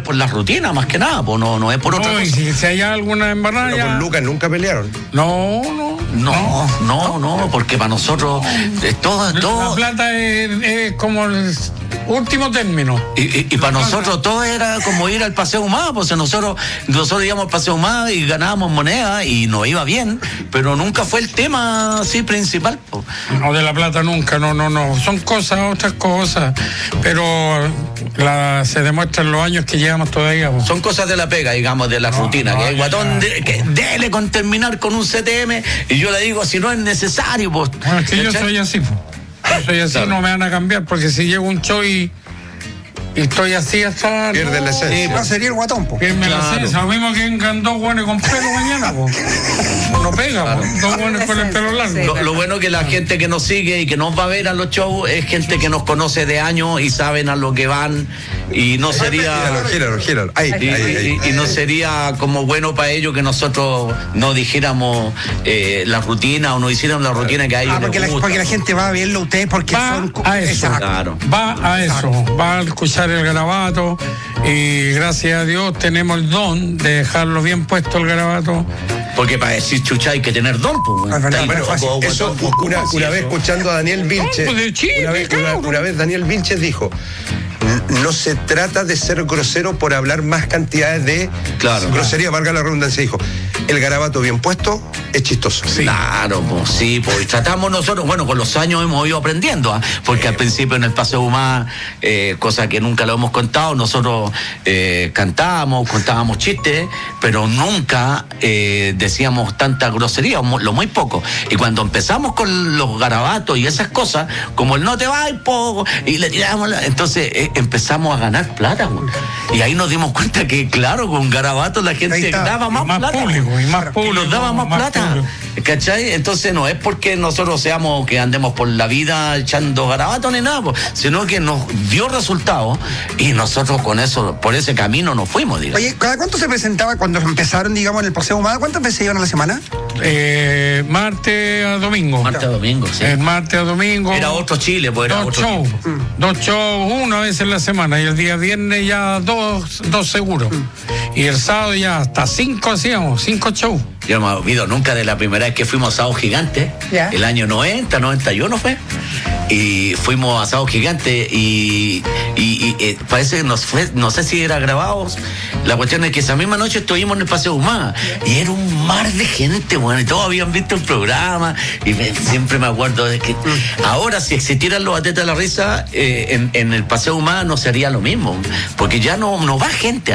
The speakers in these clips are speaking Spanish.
por la rutina más que nada, pues no es por otra cosa. Y si hay alguna embarrada. Pero con Lucas nunca pelearon. No, porque para nosotros todo. La plata es como el último término. Y para nosotros todo era como ir al Paseo Humada, pues nosotros íbamos al Paseo Humada y ganábamos moneda y nos iba bien, pero nunca fue el tema así principal. Pues. No, de la plata nunca, no. Son otras cosas, pero se demuestran los años que llevamos todavía. Pues. Son cosas de la pega, digamos, de la rutina, que el guatón que dele con terminar con un CTM, y yo le digo, si no es necesario, pues. Bueno, es que yo soy así, pues. Yo soy así, claro. No me van a cambiar, porque si llego a un show y estoy así hasta... Pierde la esencia. No sería el guatón, po. Pierde la esencia. Lo mismo que en dos buenos con pelo mañana, po. No pega, claro. Po. Dos buenos con el pelo largo. Lo bueno que la gente que nos sigue y que nos va a ver a los shows es gente que nos conoce de años y saben a lo que van, y no sería... Gíralo. Y no sería como bueno para ellos que nosotros no dijéramos la rutina o no hiciéramos la rutina que a ellos les gusta. Porque la gente va a verlo a ustedes porque son... A eso. Claro. Va a eso. Va a escuchar el garabato, y gracias a Dios tenemos el don de dejarlo bien puesto el garabato. Porque para decir chucha hay que tener don, pues. Eso, una vez escuchando a Daniel Vilches, una vez Daniel Vilches dijo: no se trata de ser grosero por hablar más cantidades de grosería, valga la redundancia, dijo. El garabato bien puesto es chistoso. Sí. Claro, pues sí, pues tratamos nosotros, bueno, con los años hemos ido aprendiendo, porque al principio en el Paseo Humada, cosa que nunca lo hemos contado, nosotros contábamos chistes, pero nunca decíamos tanta grosería, lo muy poco. Y cuando empezamos con los garabatos y esas cosas, como el no te va y le tiramos, entonces empezamos a ganar plata, güey. Y ahí nos dimos cuenta que, claro, con garabatos la gente daba más plata. Y más público, nos daba más plata. Público. ¿Cachai? Entonces no es porque nosotros que andemos por la vida echando garabatos ni nada, sino que nos dio resultados y nosotros con eso, por ese camino nos fuimos, digamos. Oye, ¿cada cuánto se presentaba cuando empezaron, digamos, en el Paseo Humada? ¿Cuántas veces iban a la semana? Martes a domingo. Martes a domingo, sí. Martes a domingo. Era otro Chile, pues era otro shows. Dos shows, una vez en la semana, y el día viernes ya dos seguros. Y el sábado ya hasta 5 hacíamos, 5 shows. Yo no me olvido nunca de la primera vez que fuimos a Sábado Gigante, el año 90, 91 fue, y fuimos a Sábado Gigante y parece que no sé si era grabado, la cuestión es que esa misma noche estuvimos en el Paseo Humada y era un mar de gente, bueno, y todos habían visto el programa, y siempre me acuerdo de que ahora si existieran los Atletas de la Risa en el Paseo Humada no sería lo mismo, porque ya no va gente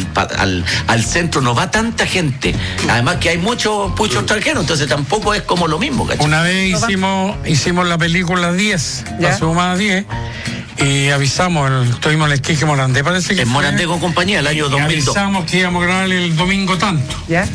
al centro, no va tanta gente, además que hay muchos extranjeros, entonces tampoco es como lo mismo, ¿cachai? Una vez hicimos la película 10, Paseo Humada 10, y avisamos, tuvimos el esquique Morandé, parece que en Morandé con compañía, el año 2002. Avisamos que íbamos a grabar el domingo tanto.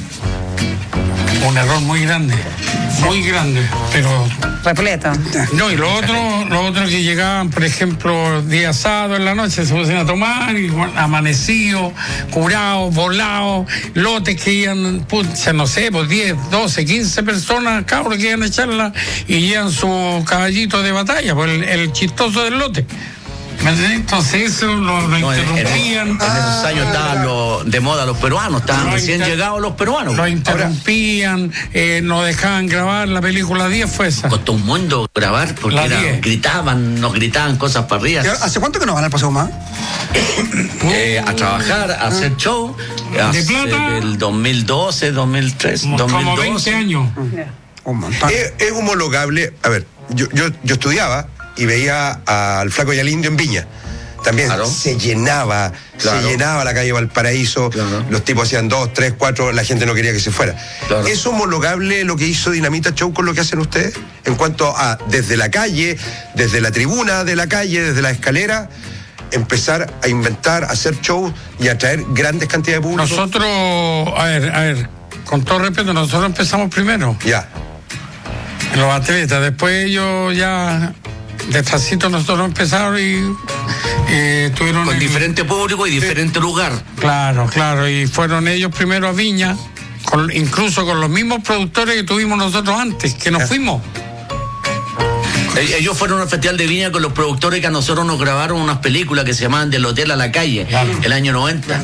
Un error muy grande, pero... Repleto. No, y lo otro que llegaban, por ejemplo, día sábado en la noche, se pusieron a tomar, y amanecidos, curados, volados, lotes que iban, no sé, pues 10, 12, 15 personas, cabros que iban a echarla, y llevan su caballito de batalla, pues el chistoso del lote. Entonces eso lo interrumpían. En esos años estaban de moda los peruanos, estaban recién llegados los peruanos. Lo interrumpían, no dejaban grabar la película 10, fue esa. Costó un mundo grabar porque nos gritaban cosas para arriba. ¿Hace cuánto que no van al Paseo Humada? A trabajar, a hacer show. ¿De plata? El 2012, 2013, como 2012. 20 años. Un montón. Es homologable. A ver, yo estudiaba y veía al Flaco y al Indio en Viña. También se llenaba la calle Valparaíso, los tipos hacían 2, 3, 4, la gente no quería que se fuera. ¿Es homologable lo que hizo Dinamita Show con lo que hacen ustedes? En cuanto a desde la calle, desde la tribuna de la calle, desde la escalera, empezar a inventar, a hacer shows y atraer grandes cantidades de público. Nosotros, a ver, con todo respeto, nosotros empezamos primero. Los atletas, después ellos ya... Detrásito nosotros empezamos y tuvieron... Con diferente público y diferente lugar. Claro, y fueron ellos primero a Viña, incluso con los mismos productores que tuvimos nosotros antes, que nos fuimos. Ellos fueron al Festival de Viña con los productores que a nosotros nos grabaron unas películas que se llamaban Del Hotel a la Calle, el año 90.